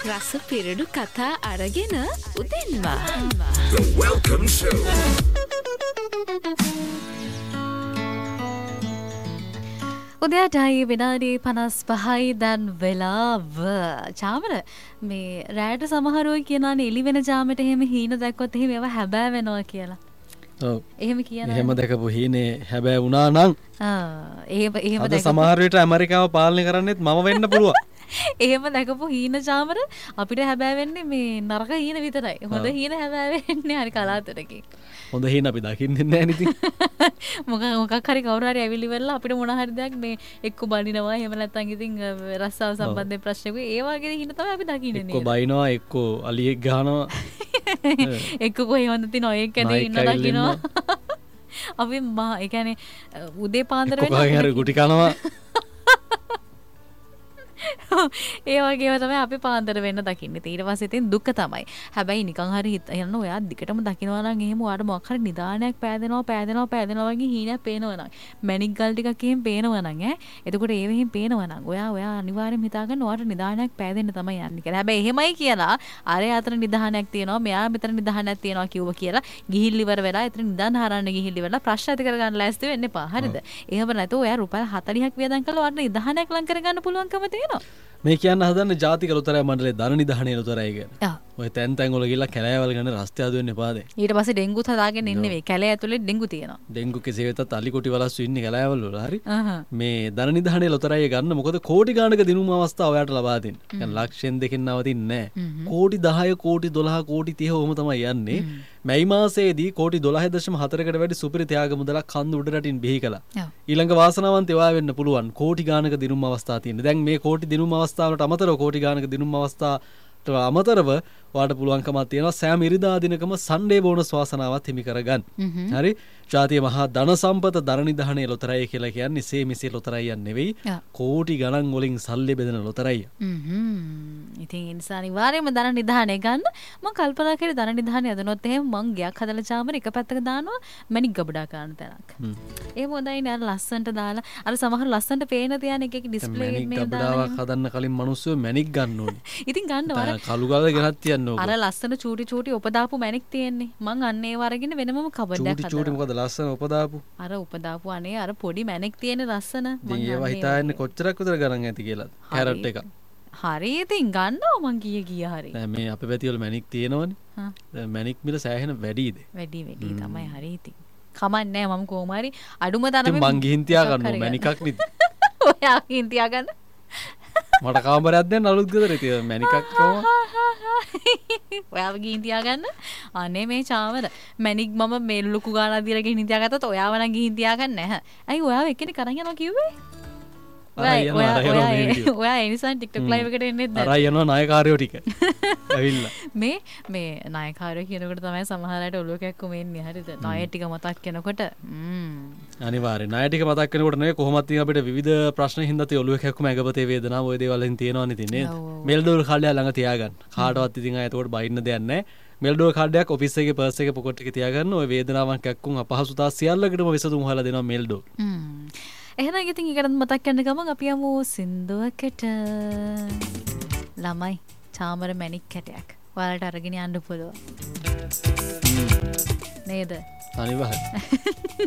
රස පිරඩු කතා අරගෙන උදෙන්ම The Welcome Show. උදයාටයි විනාඩි 55යි දැන් වෙලාව. චාමර මේ රැයට සමහරව කියනවානේ එළි වෙන ජාමෙට එහෙම හීන දැක්කොත් එහෙම ඒවා හැබෑ වෙනවා කියලා. ඔව්. එහෙම කියනවා. එහෙම දැකපු හීනේ හැබෑ වුණා නම් එහෙම අද සමහර විට ඇමරිකාව පාලනය කරන්නෙත් මම වෙන්න පුළුවන්. එහෙම දැකපු හීන චාමර අපිට හැබෑ වෙන්නේ මේ නරක හීන විතරයි. හොඳ හීන හැබෑ වෙන්නේ හරි කලාතුරකින්. හොඳ හීන අපි දකින්නේ නැහැ නේද? මොකක් හරි කවුරු හරි ඇවිලි වෙලා අපිට මොන හරි දෙයක් මේ එක්ක බනිනවා එහෙම නැත්නම් ඉතින් රස්සාව සම්බන්ධයෙන් ප්‍රශ්නයක් ඒ වගේ හීන තමයි අපි දකින්නේ නේද? එක්ක බයිනවා එක්ක අලියෙක් ගහනවා එක්ක කොහේ හොඳ තින ඔය කැනේ ඉන්න දකින්නවා. අපි ඒ කියන්නේ උදේ පාන්දර වෙනවා කොහේ හරි ගුටි කනවා. ඒ වගේම තමයි අපි පාන්දර වෙන්න දකින්නේ. ඊට පස්සේ ඉතින් දුක තමයි. හැබැයි නිකන් හරි හිතන්න ඔයා දිගටම දකිනවා නම් එහෙම ඔයාට මොකක් හරි නිදානයක් පෑදෙනවා වගේ හීනයක් පේනවා නම් මැණික් ගල් ටිකක් එහෙම පේනවා නම් එතකොට ඒව එහෙම පේනවා නම් ඔයා අනිවාර්යෙන්ම හිතාගන්න ඔයාට නිදානයක් පෑදෙන්න තමයි යන්නේ කියලා. හැබැයි එහෙමයි කියලා අරේ අතර නිදානයක් තියෙනවා මෙයා මෙතන නිදානයක් තියෙනවා කිව්වා කියලා ගිහිල් ඉවර වෙලා එතන නිදාන හරන්න ගිහිල් ඉවරලා ප්‍රශ්න ඇති කරගන්න ලෑස්ති වෙන්න එපා. හරිද? එහෙම නැතෝ ඔයා රුපියල් 40ක් වියදම් කළා ඔයාට නිදානයක් ලං කරගන්න පුළුවන්කම තියෙනවා. මේ කියන්න හදන්නේ ජාතික ලොතරැයි මණ්ඩලයේ ධන නිධානයේ ලොතරැයි ගැන. ඔය තැන් වල ගිහලා කැලෑවල් ගන්න රස්ತೆ හදු වෙන්න එපා දැන්. ඊට පස්සේ ඩෙන්ගුත් හදාගෙන ඉන්නේ වේ. කැලෑ ඇතුලේ ඩෙන්ගු තියෙනවා. ඩෙන්ගු කෙසේ වෙතත් අලි කොටි වලස්සු ඉන්නේ කැලෑවල් වල හරි. මේ ධන නිධානයේ ලොතරැයි ගන්න මොකද කෝටි ගානක දිනුම අවස්ථාව ඔයාට ලබා දෙන්න. يعني ලක්ෂෙන් දෙකෙන් නවතින්නේ නැහැ. කෝටි 10 කෝටි 12 කෝටි 30 ඔහොම තමයි යන්නේ. මැයි මාසයේදී කෝටි 12.4කට වැඩි සුපිරි ත්‍යාග මුදලක් කන්ද උඩ රටින් බිහි කළා. ඊළඟ වාසනාවන්ත ඒවා වෙන්න පුළුවන්. කෝටි ගානක දිනුම් අවස්ථා තියෙනවා. දැන් මේ කෝටි දිනුම් අවස්ථාවලට අමතරව කෝටි ගානක දිනුම් අවස්ථාවට අමතරව ඔයාලට පුළුවන්කමක් තියෙනවා සෑම ඉරිදා දිනකම සන්ඩේ බෝනස් වාසනාවත් හිමි කරගන්න. හරි? ජාතිය මහා ධන සම්පත ධන නිධානයේ ලොතරැයි කියලා කියන්නේ මෙසේ ලොතරැයියක් නෙවෙයි. කෝටි ගණන් වලින් සල්ලි බෙදෙන ලොතරැයිය. ඉතින් ඒ නිසා අනිවාර්යයෙන්ම ධන නිධානය ගන්න. මම කල්පනා කරේ ධන නිධානය අදනොත් එහෙම මං ගයක් හදලා චාමර එක පැත්තක දානවා මැණික් ගබඩා ගන්න තැනක්. එහෙම හොඳයි නේ අර ලස්සන්ට දාලා අර සමහර ලස්සන්ට පේන තියන එක ඩිස්ප්ලේ එකේ මේ ගබඩාවක් හදන්න කලින් මිනිස්සු මැණික් ගන්න ඕනේ. ඉතින් ගන්නවා අර කළු ගල ගෙනත් තියන්න ඕක. අර ලස්සන චූටි උපදාපු මැණික් තියෙන්නේ. මං අන්න ඒව අරගෙන වෙනමම කබඩයක් හදලා. චූටි මොකද ලස්සන උපදාපු? අර උපදාපු අනේ අර පොඩි මැණික් තියෙන ලස්සන. මං ඒවා හිතාන්නේ කොච්චරක් විතර ගණන් ඇති කියලා. කැරට් එක. හරි ඉතින් ගන්නවා මං ගිය හරි. දැන් මේ අපේ පැති වල මැණික් තියෙනවනේ. දැන් මැණික් මිල සෑහෙන වැඩිද? වැඩි තමයි හරි ඉතින්. කමන්නේ මම කොහොම හරි අඩුම තරමේ මං ගිහින් තියා ගන්නවා මැණිකක් නෙද. ඔයා ගිහින් තියා ගන්න. මට කාමරයක් දෙන්න අලුත් ගෙදර තියෙන මැණිකක් කොහොම? ඔයාව ගිහින් තියා ගන්න. අනේ මේ චාමර මැණික් මම මේ ලොකු ගානක් දීලා ගිහින් තියාගත්තත් ඔයාව නම් ගිහින් තියාගන්නේ නැහැ. ඇයි ඔයාව එක්කෙනෙක් අරන් යනවා කිව්වේ? ඔයා ඒ නිසා ටික්ටොක් ලයිව් එකට එන්නේ නැද්ද? අරයි යනවා නායකාරයෝ ටික. ඇවිල්ලා. මේ නායකාරයෝ කියනකොට තමයි සමහර අයට ඔලුව කැක්කුම එන්නේ. හරිද? ණය ටික මතක් කරනකොට අනිවාර්යයෙන් ණය ටික මතක් කරනකොට නෙවෙයි කොහොමත් ඉතින් අපිට විවිධ ප්‍රශ්න හින්දා තේ ඔලුව කැක්කුම ඇඟපතේ වේදනාව ඔය දේවල් හින් තියෙනවනේ ඉතින් නේද? මෙල්ඩෝල් කාඩය ළඟ තියාගන්න. කාටවත් ඉතින් ආයෙත් උකට බයින්න දෙයක් නැහැ. මෙල්ඩෝල් කාඩයක් ඔෆිස් එකේ පර්ස් එකේ පොකට් එකේ තියාගන්න. ඔය වේදනාවක් කැක්කුම් අපහසුතා සියල්ලකටම විසඳුම් හොයලා දෙනවා මෙල්ඩෝල්. එහෙනම් ඉතින් ඒකට මතක් කරන ගමන් අපි යමු සින්දුවකට. ළමයි චාමර මැණික් කැටයක් ඔයාලට අරගෙන යන්න පුළුවන්. නේද? අනිවාර්යයෙන්.